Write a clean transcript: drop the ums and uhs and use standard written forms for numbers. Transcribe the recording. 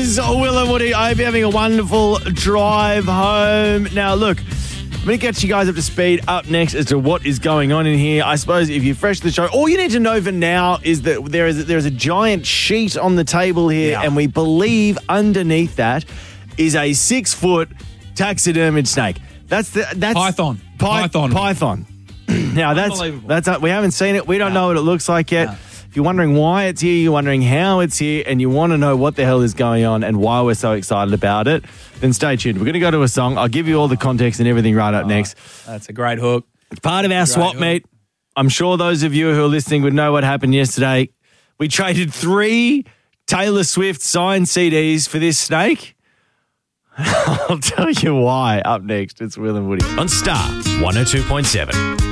is Will and Woody. I hope you're having a wonderful drive home. Now, look, I'm going to get you guys up to speed up next as to what is going on in here. I suppose if you're fresh to the show, all you need to know for now is that there is a giant sheet on the table here, and we believe underneath that is a 6-foot taxidermied snake. That's Python. Python. Now, that's we haven't seen it. We don't know what it looks like yet. No. If you're wondering why it's here, you're wondering how it's here, and you want to know what the hell is going on and why we're so excited about it, then stay tuned. We're going to go to a song. I'll give you all the context and everything right up next. That's a great hook. It's part of our swap meet. I'm sure those of you who are listening would know what happened yesterday. We traded 3 Taylor Swift signed CDs for this snake. I'll tell you why up next. It's Will and Woody. On Star 102.7.